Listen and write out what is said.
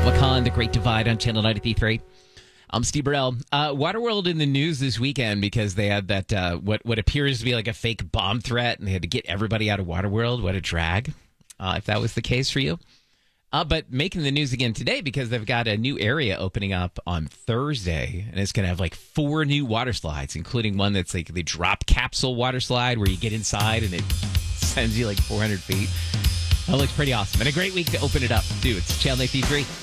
Wakan, The Great Divide on Channel 93.3. I'm Steve Burrell. Waterworld in the news this weekend because they had that what appears to be like a fake bomb threat, and they had to get everybody out of Waterworld. What a drag, if that was the case for you. But making the news again today because they've got a new area opening up on Thursday, and it's going to have like 4 new water slides, including one that's like the drop capsule water slide where you get inside and it sends you like 400 feet. That looks pretty awesome. And a great week to open it up, too. It's Channel 93.